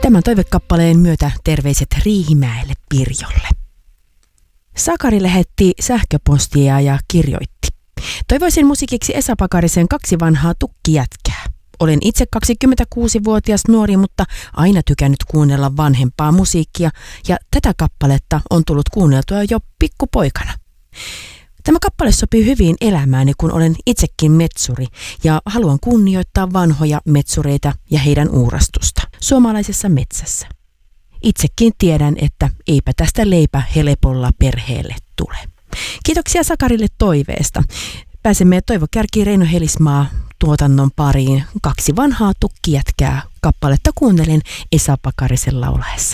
Tämän toivekappaleen myötä terveiset Riihimäelle Pirjolle. Sakari lähetti sähköpostia ja kirjoitti: toivoisin musiikiksi Esa Pakarisen 2 vanhaa tukkijätkää. Olen itse 26-vuotias nuori, mutta aina tykännyt kuunnella vanhempaa musiikkia ja tätä kappaletta on tullut kuunneltua jo pikkupoikana. Tämä kappale sopii hyvin elämääni, kun olen itsekin metsuri ja haluan kunnioittaa vanhoja metsureita ja heidän uurastusta suomalaisessa metsässä. Itsekin tiedän, että eipä tästä leipä helpolla perheelle tule. Kiitoksia Sakarille toiveesta. Pääsemme Toivo Kärki Reino Helismaa tuotannon pariin. 2 vanhaa tukkijätkää kappaletta kuunnellen Esa Pakarisen laulaessa.